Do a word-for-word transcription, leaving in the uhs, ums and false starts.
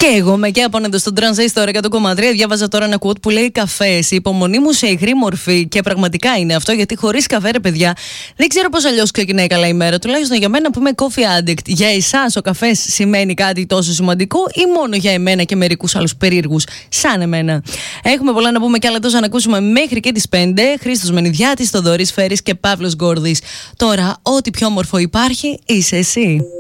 Καίγομαι και από εδώ στον Τρανζίστορ εκατό κόμμα τρία. Διάβαζα τώρα ένα quote που λέει: καφές, η υπομονή μου σε υγρή μορφή. Και πραγματικά είναι αυτό, γιατί χωρίς καφέ, ρε παιδιά, δεν ξέρω πώς αλλιώς ξεκινάει καλά η μέρα. Τουλάχιστον για μένα που είμαι coffee addict. Για εσάς ο καφές σημαίνει κάτι τόσο σημαντικό, ή μόνο για εμένα και μερικούς άλλους περίεργους σαν εμένα? Έχουμε πολλά να πούμε και άλλα τόσα να ακούσουμε μέχρι και τις πέντε. Χρήστος Μενιδιάτης, Θοδωρής Φέρης και Παύλος Γκόρδης. Τώρα, ό,τι πιο όμορφο υπάρχει είσαι εσύ.